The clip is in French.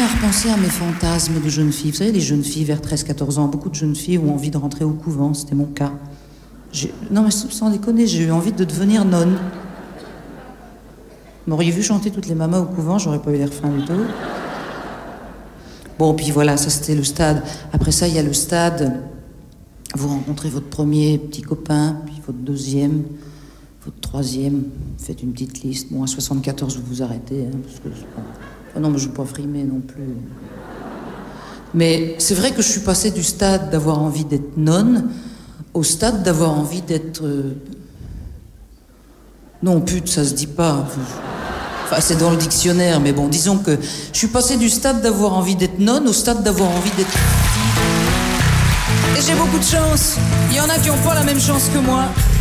à repenser à mes fantasmes de jeune fille. Vous savez, les jeunes filles vers 13-14 ans, beaucoup de jeunes filles ont envie de rentrer au couvent, c'était mon cas. Non mais sans déconner, j'ai eu envie de devenir nonne. Vous m'auriez vu chanter toutes les mamas au couvent, j'aurais pas eu l'air fin du tout. Bon, puis voilà, ça c'était le stade. Après ça, il y a le stade, vous rencontrez votre premier petit copain, puis votre deuxième, votre troisième, faites une petite liste. Bon, à 74, vous vous arrêtez, hein, parce que... Ah non, mais je ne veux pas frimer non plus. Mais c'est vrai que je suis passée du stade d'avoir envie d'être nonne au stade d'avoir envie d'être... Non, pute, ça se dit pas. Enfin, c'est dans le dictionnaire, mais bon, disons que je suis passée du stade d'avoir envie d'être nonne au stade d'avoir envie d'être... Et j'ai beaucoup de chance. Il y en a qui n'ont pas la même chance que moi.